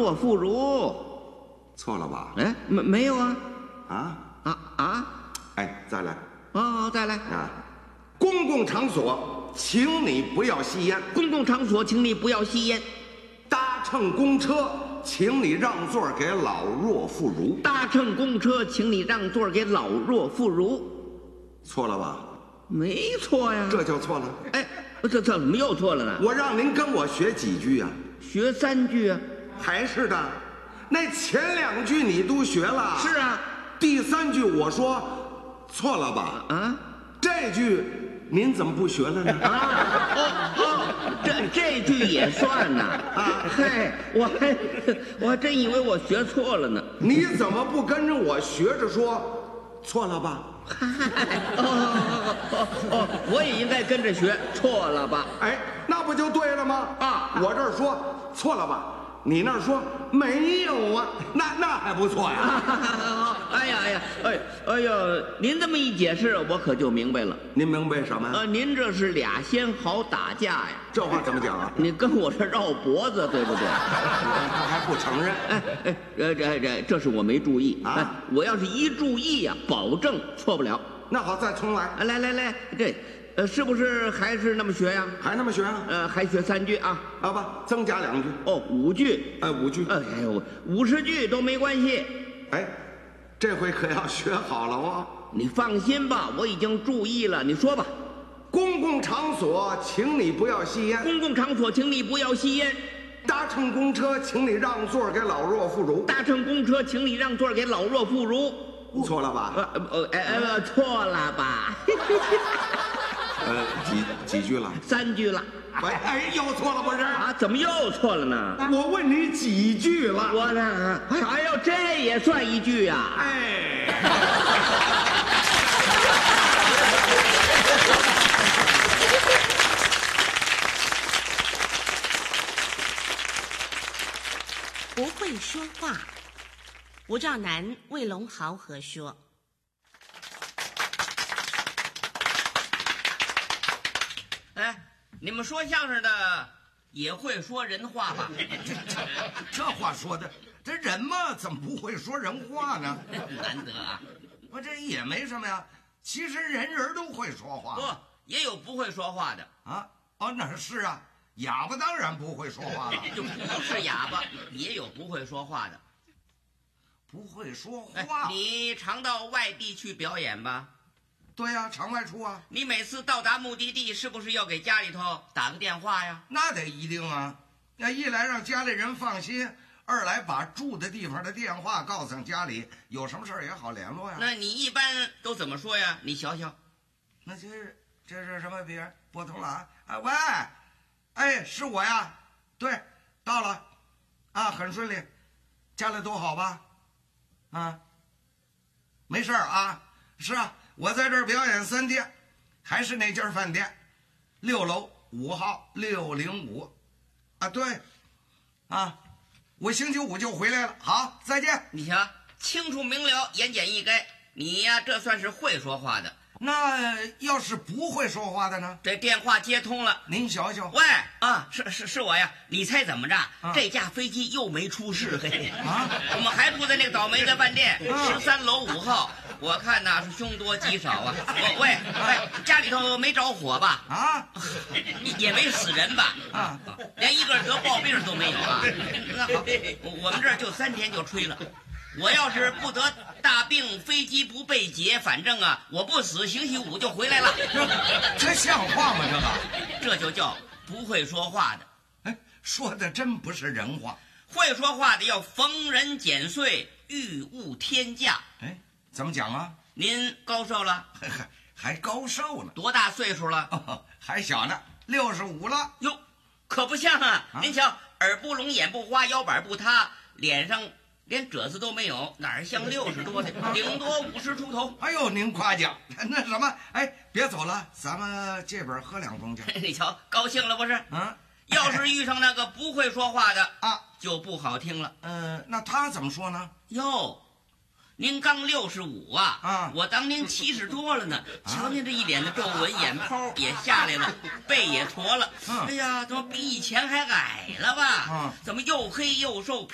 若妇孺。 错了吧？ 哎，没有啊。 哎，再来。 再来啊！公共场所，请你不要吸烟。 公共场所，请你不要吸烟。 搭乘公车，请你让座给老弱妇孺。 搭乘公车，请你让座给老弱妇孺。 错了吧？ 没错呀。 这就错了。 哎，这怎么又错了呢？ 我让您跟我学几句啊？ 学3句啊。 还是的，那前2句你都学了。 是啊。 第3句我说错了吧？这句您怎么不学了呢？ 这句也算呐。嘿，我还真以为我学错了呢。 你怎么不跟着我学着说错了吧？ 我也应该跟着学错了吧？ 哎，那不就对了吗？我这儿说错了吧，你那儿说没有啊，那还不错呀。哎呀， 您这么一解释，我可就明白了。 您明白什么？ 您这是俩先好打架呀？ 这话怎么讲啊？ 你跟我这绕脖子，对不对？ 他还不承认。 这是我没注意啊。 我要是一注意呀，保证错不了。 那好，再重来。 来，是不是还是那么学呀？ 还那么学啊？ 还学3句啊？ 好吧，增加2句。 哦，5句。 哎，5句。 50句都没关系。 哎，这回可要学好了哦。 你放心吧，我已经注意了。你说吧。 公共场所，请你不要吸烟。 公共场所，请你不要吸烟。 搭乘公车，请你让座给老弱妇孺。 搭乘公车，请你让座给老弱妇孺。 错了吧？ 错了吧？ 几句了 ？3句了。 哎，又错了不是？ 怎么又错了呢？ 我问你几句了？ 我呢？啥呀？这也算1句呀？ 不会说话，吴兆南、魏龙豪和说。 哎，你们说相声的也会说人话吧？ 这话说的，这人嘛，怎么不会说人话呢？ 难得啊！ 我这也没什么呀。其实人都会说话。 不，也有不会说话的啊。那是啊。哑巴当然不会说话了。 就不是哑巴，也有不会说话的。 不会说话？ 你常到外地去表演吧？ 对呀，常外出啊。 你每次到达目的地，是不是要给家里头打个电话呀？ 那得一定啊。那一来让家里人放心，二来把住的地方的电话告诉家里，有什么事儿也好联络呀。 那你一般都怎么说呀？你想想。 那这是什么？别人拨通了啊！喂。哎，是我呀，对，到了，很顺利，家里都好吧？没事儿啊，是啊，我在这儿表演3天，还是那家饭店，6楼5号605，对，我星期5就回来了，好，再见。 你瞧，清楚明了，言简意赅，你呀，这算是会说话的。 那要是不会说话的呢？ 这电话接通了， 您瞧瞧。 喂，是我呀！你猜怎么着？这架飞机又没出事，嘿。我们还住在那个倒霉的饭店，13楼5号。我看呐是凶多吉少啊。喂，家里头没着火吧？也没死人吧？连一个得暴病都没有啊。那好，我们这儿就3天就吹了。我要是不得大病，飞机不被劫，反正我不死，星期5就回来了。 这像话吗？ 这就叫不会说话的。 哎，说的真不是人话。 会说话的要逢人剪碎，遇物天价。 哎，怎么讲啊？ 您高寿了？ 还高寿呢？ 多大岁数了？ 还小呢，65了。 哟，可不像啊！您瞧，耳不聋，眼不花，腰板不塌，脸上连褶子都没有，哪儿像60多的，顶多50出头。 哎呦，您夸奖。那什么，哎，别走了，咱们借本喝2盅去。 你瞧，高兴了不是？要是遇上那个不会说话的就不好听了。 那他怎么说呢？ 哟，您刚65啊！我当您70多了呢。瞧您这一脸的皱纹，眼泡也下来了，背也驼了。哎呀，怎么比以前还矮了吧？怎么又黑又瘦？